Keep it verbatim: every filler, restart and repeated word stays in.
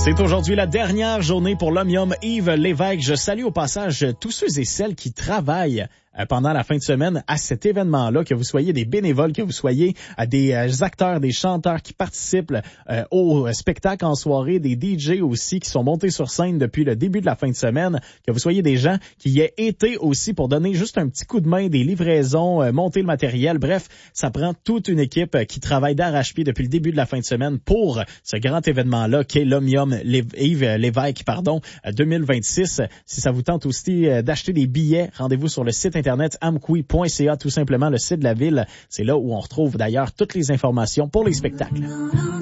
C'est aujourd'hui la dernière journée pour l'Omnium Yves Lévesque. Je salue au passage tous ceux et celles qui travaillent pendant la fin de semaine à cet événement-là, que vous soyez des bénévoles, que vous soyez des acteurs, des chanteurs qui participent euh, au spectacle en soirée, des D J aussi qui sont montés sur scène depuis le début de la fin de semaine, que vous soyez des gens qui y aient été aussi pour donner juste un petit coup de main, des livraisons, euh, monter le matériel. Bref, ça prend toute une équipe qui travaille d'arrache-pied depuis le début de la fin de semaine pour ce grand événement-là qu'est l'Omnium Yves Lévesque, pardon, deux mille vingt-six. Si ça vous tente aussi d'acheter des billets, rendez-vous sur le site internet amqui point c a, tout simplement le site de la ville. C'est là où on retrouve d'ailleurs toutes les informations pour les spectacles.